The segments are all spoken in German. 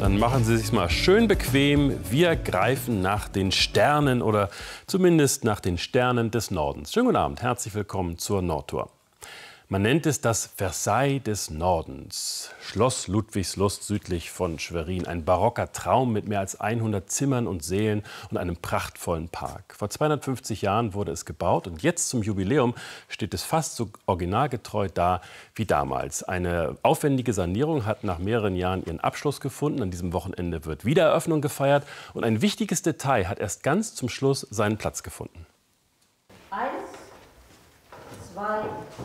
Dann machen Sie sich mal schön bequem. Wir greifen nach den Sternen oder zumindest nach den Sternen des Nordens. Schönen guten Abend, herzlich willkommen zur Nordtour. Man nennt es das Versailles des Nordens. Schloss Ludwigslust südlich von Schwerin. Ein barocker Traum mit mehr als 100 Zimmern und Sälen und einem prachtvollen Park. Vor 250 Jahren wurde es gebaut und jetzt zum Jubiläum steht es fast so originalgetreu da wie damals. Eine aufwendige Sanierung hat nach mehreren Jahren ihren Abschluss gefunden. An diesem Wochenende wird Wiedereröffnung gefeiert und ein wichtiges Detail hat erst ganz zum Schluss seinen Platz gefunden. 1, 2, 3.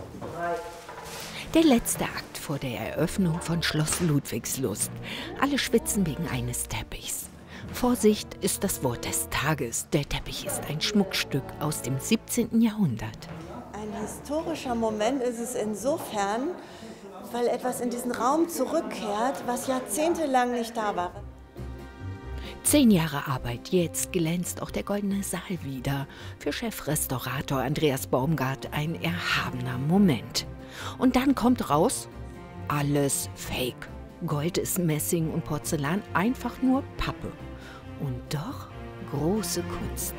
Der letzte Akt vor der Eröffnung von Schloss Ludwigslust. Alle schwitzen wegen eines Teppichs. Vorsicht ist das Wort des Tages. Der Teppich ist ein Schmuckstück aus dem 17. Jahrhundert. Ein historischer Moment ist es insofern, weil etwas in diesen Raum zurückkehrt, was jahrzehntelang nicht da war. 10 Jahre Arbeit, jetzt glänzt auch der Goldene Saal wieder. Für Chefrestaurator Andreas Baumgart ein erhabener Moment. Und dann kommt raus, alles Fake. Gold ist Messing und Porzellan einfach nur Pappe. Und doch große Kunst.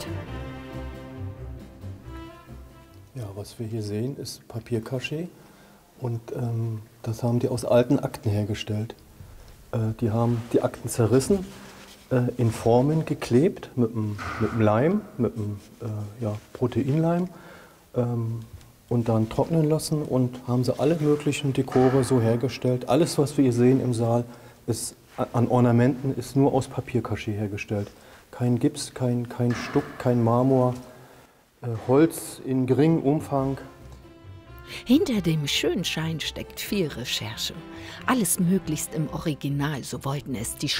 Ja, was wir hier sehen, ist Papierkaschee. Und das haben die aus alten Akten hergestellt. Die haben die Akten zerrissen, in Formen geklebt mit dem Leim, mit dem Proteinleim und dann trocknen lassen und haben sie alle möglichen Dekore so hergestellt. Alles, was wir hier sehen im Saal, ist an Ornamenten, ist nur aus Papierkaschee hergestellt. Kein Gips, kein Stuck, kein Marmor, Holz in geringem Umfang. Hinter dem schönen Schein steckt viel Recherche. Alles möglichst im Original, so wollten es die